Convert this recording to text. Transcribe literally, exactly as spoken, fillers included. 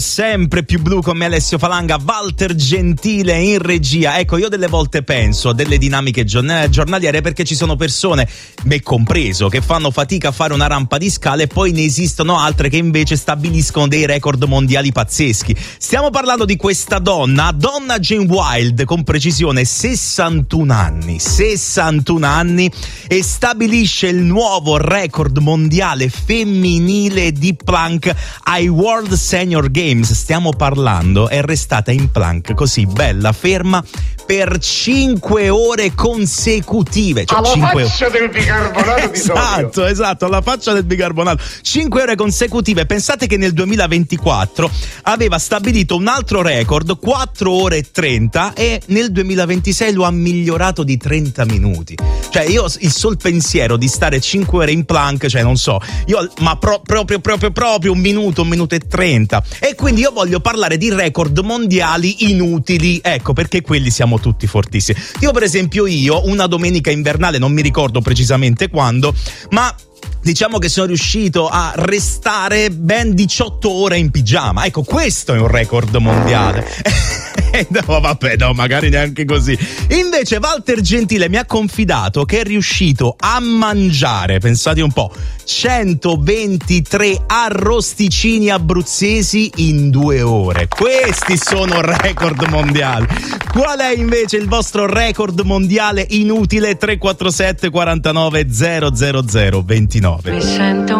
Sempre più blu con me Alessio Falanga, Walter Gentile in regia. Ecco, io delle volte penso a delle dinamiche giornaliere perché ci sono persone, me compreso, che fanno fatica a fare una rampa di scale e poi ne esistono altre che invece stabiliscono dei record mondiali pazzeschi. Stiamo parlando di questa donna, Donna Jane Wilde, con precisione sessantuno anni, sessantuno anni, e stabilisce il nuovo record mondiale femminile di plank ai World Senior Games. Stiamo parlando, è restata in plank così bella ferma per cinque ore consecutive, cioè alla cinque faccia del bicarbonato di sodio. Esatto, esatto, alla faccia del bicarbonato. cinque ore consecutive. Pensate che nel duemilaventiquattro aveva stabilito un altro record, quattro ore e trenta, e nel duemilaventisei lo ha migliorato di trenta minuti. Cioè io il sol pensiero di stare cinque ore in plank, cioè non so, io ma pro, proprio proprio proprio un minuto, un minuto e trenta. E quindi io voglio parlare di record mondiali inutili, ecco, perché quelli siamo tutti fortissimi. Io per esempio io una domenica invernale, non mi ricordo precisamente quando, ma diciamo che sono riuscito a restare ben diciotto ore in pigiama. Ecco, questo è un record mondiale. No, vabbè, no, magari neanche così. Invece Walter Gentile mi ha confidato che è riuscito a mangiare, pensate un po', centoventitré arrosticini abruzzesi in due ore. Questi sono record mondiali. Qual è invece il vostro record mondiale inutile? tre quattro sette quarantanove zero zero zero ventinove. Mi sento